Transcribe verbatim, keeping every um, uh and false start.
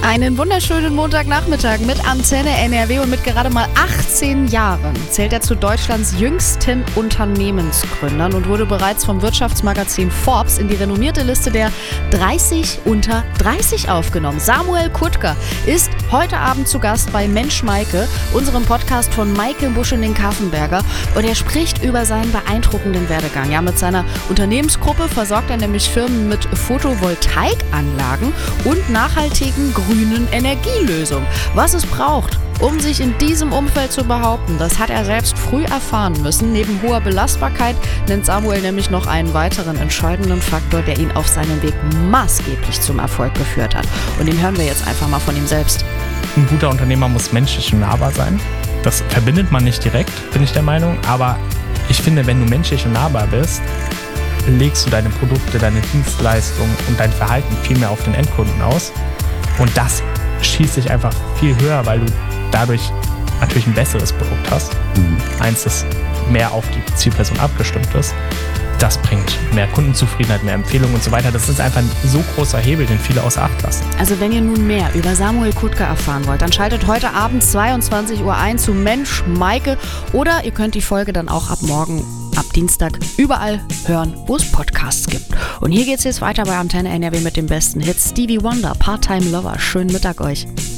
Einen wunderschönen Montagnachmittag mit Antenne N R W und mit gerade mal achtzehn Jahren zählt er zu Deutschlands jüngsten Unternehmensgründern und wurde bereits vom Wirtschaftsmagazin Forbes in die renommierte Liste der dreißig unter dreißig aufgenommen. Samuel Kuttger ist heute Abend zu Gast bei Mensch Maike, unserem Podcast von Maike Buschening-Kaffenberger, und er spricht über seinen beeindruckenden Werdegang. Ja, mit seiner Unternehmensgruppe versorgt er nämlich Firmen mit Photovoltaikanlagen und nachhaltigen grünen Energielösungen. Was es braucht, um sich in diesem Umfeld zu behaupten, das hat er selbst früh erfahren müssen. Neben hoher Belastbarkeit nennt Samuel nämlich noch einen weiteren entscheidenden Faktor, der ihn auf seinem Weg maßgeblich zum Erfolg geführt hat. Und den hören wir jetzt einfach mal von ihm selbst. Ein guter Unternehmer muss menschlich und nahbar sein. Das verbindet man nicht direkt, bin ich der Meinung. Aber ich finde, wenn du menschlich und nahbar bist, legst du deine Produkte, deine Dienstleistungen und dein Verhalten viel mehr auf den Endkunden aus. Und das schießt sich einfach viel höher, weil du dadurch natürlich ein besseres Produkt hast. Mhm. Eins, das mehr auf die Zielperson abgestimmt ist. Das bringt mehr Kundenzufriedenheit, mehr Empfehlungen und so weiter. Das ist einfach ein so großer Hebel, den viele außer Acht lassen. Also wenn ihr nun mehr über Samuel Kuttger erfahren wollt, dann schaltet heute Abend zweiundzwanzig Uhr ein zu Mensch Maike, oder ihr könnt die Folge dann auch ab morgen, ab Dienstag, überall hören, wo es Podcasts gibt. Und hier geht's jetzt weiter bei Antenne N R W mit dem besten Hit. Stevie Wonder, Part-Time Lover. Schönen Mittag euch.